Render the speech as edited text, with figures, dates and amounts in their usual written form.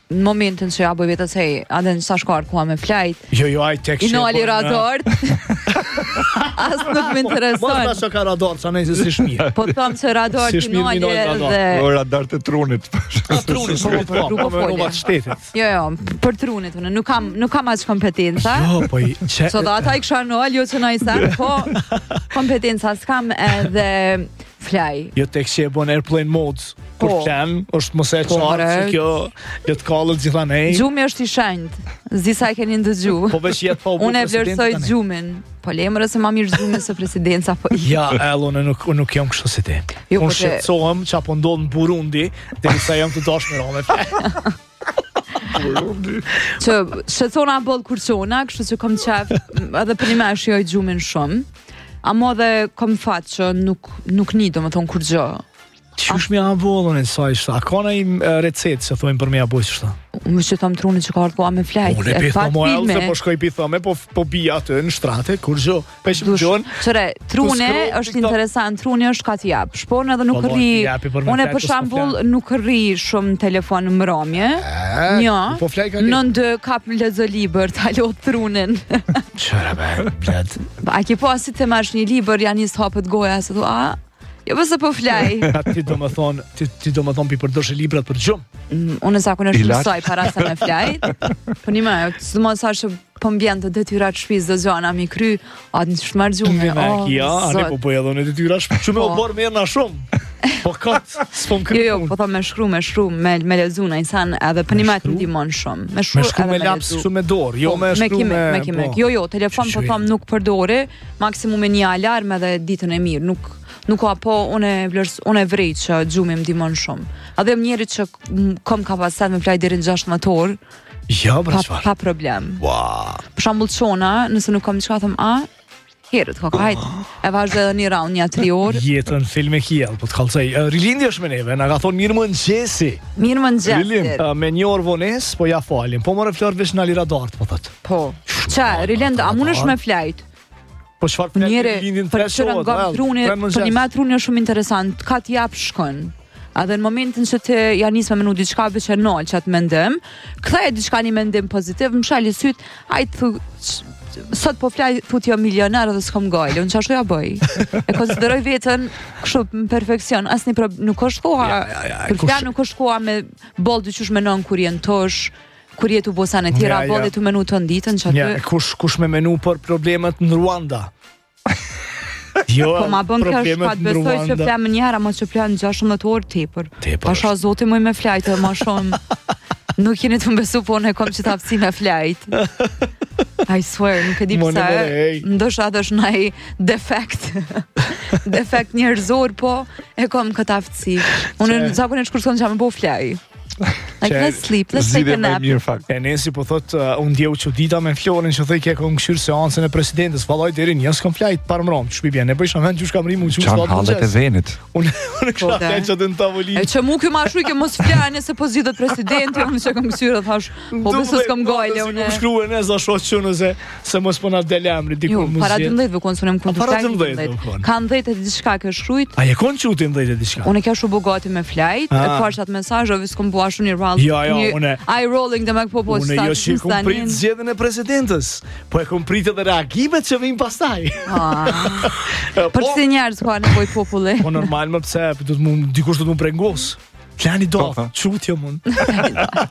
në momentin që ja bëj vetes edhe në sa shkar ku me flajt. Jo, ai tek I noli radart. As nuk më intereson. Mos ka radar, sa nëse si shmir. Po them se radart i noli dhe radart e trunit. Trunit po shtetit. Jo, për trunit unë nuk kam as kompetenca. Jo, po so da ata I kisha nol, jo që na I sa, po kompetenca s'kam edhe flaj. Jo tek që e bon airplane modes. Kur plan, është mos e qartë se kjo le të kallët gjithanej. Gjumi është I shenjtë. Zisa e keni ndëgju. Po veç jetë pa u unë e vlerësoj gjumin. Po lemërë se ma mirë gjumi se presidenca po Ja, unë nuk jam kështu si ti. Unë shqetësohem që apo ndodh në Burundi, derisa jam të dashur me Rome. Burundi. Që shqetësona boll kurçona, kështu që kam qef edhe për një me shijoj gjumin shumë. Amo dhe kam fat që nuk ni domethënë kur gjë. Qysh mi abollën e saj shta? A ka në recetë që thojmë për me aboj qështa? Më që thëmë truni që ka ardhë koha me flajt. Unë e pitha mo elë, se po shkoj pitha me, po bia atë në shtrate, kur gjo, pesh më gjonë. Qëre, trune është interesant, truni është ka t'jap. Shpon edhe nuk rri, unë e për shambull nuk rri shumë telefon në mramje. Në ndë kap lezë liber, t'alo trunin. Qëre be, bled. A ki po asit të marrësh një liber, janë njës hapët goja, se du, jo pëse po flaj. Ti do më thonë pi përdoshe librat për gjumë. Unë zakonisht mësoj para se me flajt. Po një me, së mos që po mbjen të detyrat shpiz dhe gjana mi kry, atë në shmarë gjumë. Ane po bëj edhe në detyrat shpiz. Që me o borë merë na shumë. Po katë, s'po më kry. Jo, po tha me shkru, me lezuna, insan edhe për një me të ndimon shumë. Me shkru me laps shumë me dorë, jo me shkru me... Jo, telefon po tham nuk përdore, maksimum e një alarm edhe ditën e mirë, nuk ka po unë e vrej që gjumi më dimon shumë. A dhe më njeri që kom kapacitet me flaj deri në 16 orë. Ja, brashvar. Pa problem. Wow. Për shambull qona, nëse nuk kom qka thëm, herët, hajt, e vazhdo edhe një round, një 3 orë. Jetën film e kjell, po të kalësaj. Rilindi është me neve, nga ka thonë mirë më në gjesi. Mirë më në gjesit. Me një orë vones, po ja falim. Po more flor vesh në aliradart, po thët. Po. Qa, Rilindi, a mund është me flajt? Po çfarë flet Rilindin për një me truni është shumë interesant, ka t'jap shkën. A dhe në momentin që të ja nis me menu diçka veç e nol që atë mendim, kthej diçka një mendim pozitiv, më shali syt, sot po flaj thut jo milionar dhe s'kom gajle, unë qashtu ja bëj. E konsideroj vetën kështu në perfekcion, asnjë nuk është koha. Për flaj nuk është koha me boll dyqysh menon kur jenë tosh, kur jetu bosan e tjera, bolle tu menu të nditën që aty... Kush me menu për problemet në Ruanda? Jo, po ma bën kjo shpat, besoj që flemë njëra, mos që flemë 16 orë tepër. Pasha zoti muj me flajtë ma shumë. Nuk jeni të më besu, po në e kom që të aftësi me flajtë. I swear, nuk e di pësa, ndosha dhe është naj defekt. Defekt njerëzor, po e kom këtë aftësi. Unë zakonisht kur s'kon që me bo flaj. Like, let's sleep, let's take a nap. E Nesi po thot, unë djeu që dita me Florin që thëj ke kom këshyrë seancën e presidentës, valoj të erin, jas kom flajt parë mram, që shpibjen, e bëj shamen që shkam rimu që qanë halet e venit. Unë kësha të që të në tavolinë. E që mu kjo ma shuj ke mos flajnë se po zidët presidenti, unë që kom këshyrë, thash, po besës kom gajle, une. Më shkru e nëzë ashtë që nëse se mos po na delemri, dikur muzjet. Para 12 vë konsunem kënë të flajt, kanë 10 e diçka ke shkrujt. A je konë që u të 10 e diçka? Unë e keshu bogati me flajt, e pashat mesajove, s'kom bua shumë një eye rolling dhe me këpo unë jo që kom prit zgjedhjen e presidentës, po e kom prit edhe reagimet që vim pastaj. Për si njerëz ka nevoj populli. Po normal më pse, dikush do të më brengos. Plani do, qutjo mund.